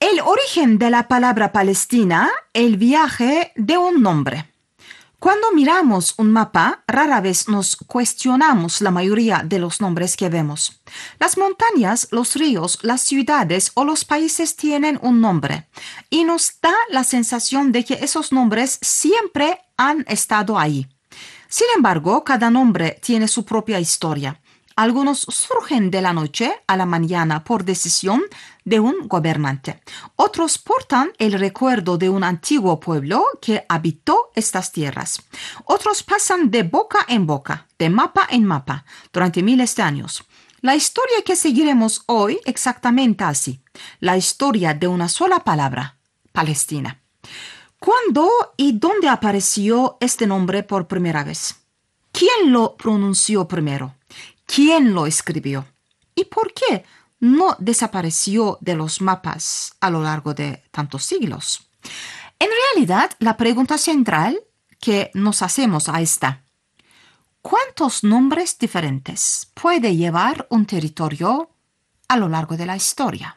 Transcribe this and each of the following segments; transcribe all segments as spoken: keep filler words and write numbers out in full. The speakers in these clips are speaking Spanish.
El origen de la palabra Palestina, el viaje de un nombre. Cuando miramos un mapa, rara vez nos cuestionamos la mayoría de los nombres que vemos. Las montañas, los ríos, las ciudades o los países tienen un nombre y nos da la sensación de que esos nombres siempre han estado ahí. Sin embargo, cada nombre tiene su propia historia. Algunos surgen de la noche a la mañana por decisión de un gobernante. Otros portan el recuerdo de un antiguo pueblo que habitó estas tierras. Otros pasan de boca en boca, de mapa en mapa, durante miles de años. La historia que seguiremos hoy exactamente así. La historia de una sola palabra, Palestina. ¿Cuándo y dónde apareció este nombre por primera vez? ¿Quién lo pronunció primero? ¿Quién lo escribió? ¿Y por qué no desapareció de los mapas a lo largo de tantos siglos? En realidad, la pregunta central que nos hacemos a esta: ¿cuántos nombres diferentes puede llevar un territorio a lo largo de la historia?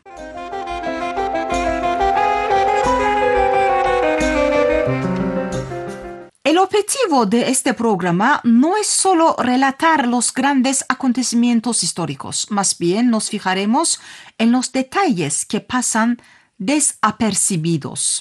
El objetivo de este programa no es solo relatar los grandes acontecimientos históricos, más bien nos fijaremos en los detalles que pasan desapercibidos.